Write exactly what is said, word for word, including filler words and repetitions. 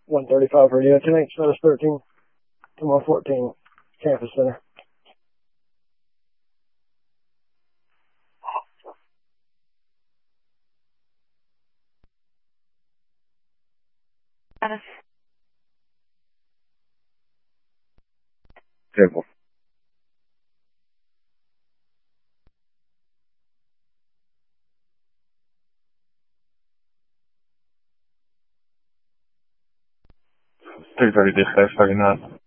one thirty-five radio, ten eight status thirteen, ten one fourteen, Campus Center. Status. Table. three thirty dispatch, thirty-nine.